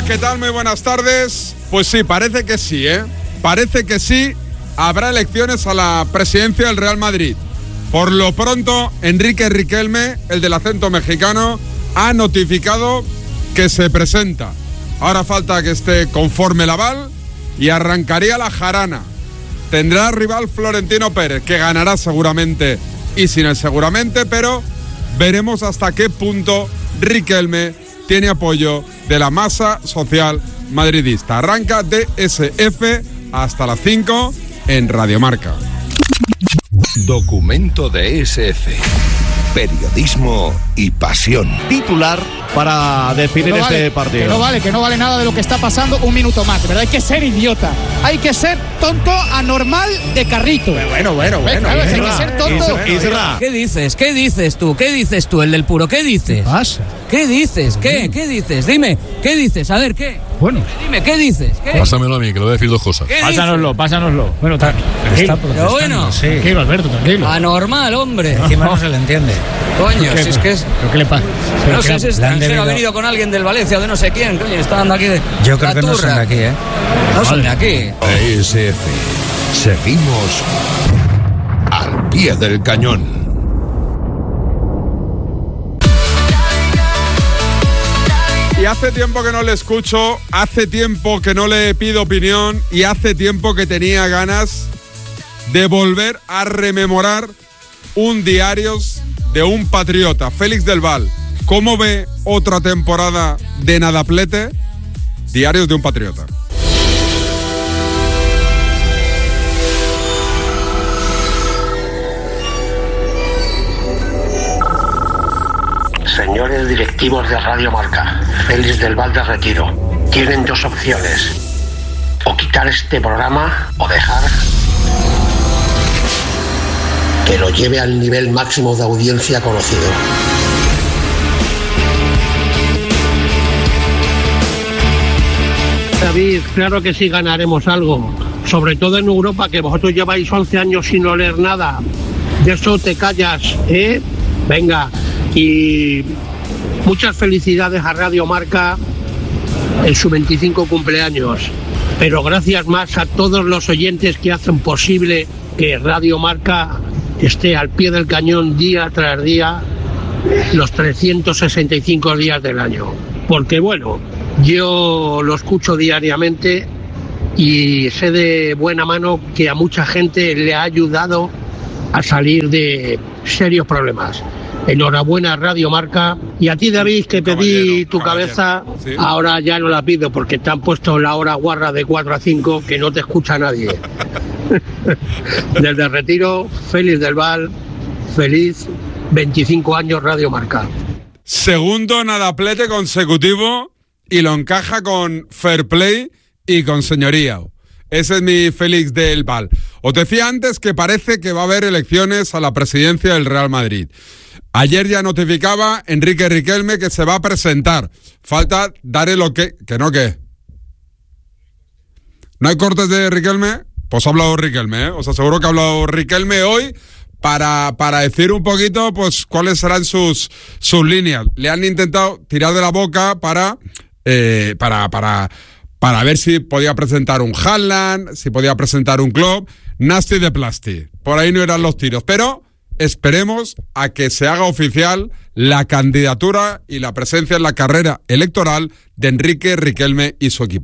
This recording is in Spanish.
¿qué tal? Muy buenas tardes. Pues sí, parece que sí, ¿eh? Parece que sí, habrá elecciones a la presidencia del Real Madrid. Por lo pronto, Enrique Riquelme, el del acento mexicano, ha notificado que se presenta. Ahora falta que esté conforme el aval y arrancaría la jarana. Tendrá rival Florentino Pérez, que ganará seguramente y sin el seguramente, pero veremos hasta qué punto Riquelme tiene apoyo de la masa social madridista. Arranca DSF hasta las 5 en Radio Marca. Documento de SF. Periodismo y pasión. Titular para definir este partido. Que no vale nada de lo que está pasando. Un minuto más, ¿verdad? Hay que ser idiota. Hay que ser tonto, anormal, de carrito. Bueno. Hay que ser tonto. ¿Qué dices? ¿Qué dices tú? ¿Qué dices tú, el del puro? ¿Qué dices? ¿Qué pasa? ¿Qué dices? ¿Qué dices? Dime, ¿qué dices? A ver, ¿qué? Bueno. Dime, ¿qué dices? ¿Qué? Pásamelo a mí, que le voy a decir dos cosas. Pásanoslo. Bueno, está protestando. Pero bueno. Sí. Tranquilo, Alberto, tranquilo. Anormal, hombre. Encima no se le entiende. Coño, si es que es... ¿Pero qué le pasa? No sé si es extranjero, ha venido con alguien del Valencia o de no sé quién, coño, está dando aquí de... Yo creo que no son de aquí, ¿eh? No son de aquí. SF. Seguimos al pie del cañón. Y hace tiempo que no le escucho, hace tiempo que no le pido opinión y hace tiempo que tenía ganas de volver a rememorar un Diarios de un Patriota. Félix del Val, ¿cómo ve otra temporada de Nadaplete? Diarios de un Patriota. Señores directivos de Radio Marca, Félix del Val de Retiro, tienen dos opciones: o quitar este programa o dejar que lo lleve al nivel máximo de audiencia conocido. David, claro que sí ganaremos algo, sobre todo en Europa, que vosotros lleváis 11 años sin oler nada. De eso te callas, ¿eh? Venga, y muchas felicidades a Radio Marca en su 25 cumpleaños. Pero gracias más a todos los oyentes que hacen posible que Radio Marca esté al pie del cañón día tras día, los 365 días del año. Porque bueno, yo lo escucho diariamente y sé de buena mano que a mucha gente le ha ayudado a salir de serios problemas. Enhorabuena Radio Marca. Y a ti, David, que pedí tu cabeza, ¿sí? Ahora ya no la pido porque te han puesto la hora guarra de 4 a 5 que no te escucha nadie. Desde Retiro, Félix del Val, feliz 25 años Radio Marca. Segundo Nadaplete consecutivo y lo encaja con Fair Play y con señoría. Ese es mi Félix del Val. Os decía antes que parece que va a haber elecciones a la presidencia del Real Madrid. Ayer ya notificaba Enrique Riquelme que se va a presentar. Falta dar el ok. ¿Que no qué? ¿No hay cortes de Riquelme? Pues ha hablado Riquelme, ¿eh? Os aseguro que ha hablado Riquelme hoy para decir un poquito pues cuáles serán sus líneas. Le han intentado tirar de la boca para ver si podía presentar un Haaland, si podía presentar un Klopp. Nasty de plasti. Por ahí no eran los tiros, pero esperemos a que se haga oficial la candidatura y la presencia en la carrera electoral de Enrique Riquelme y su equipo.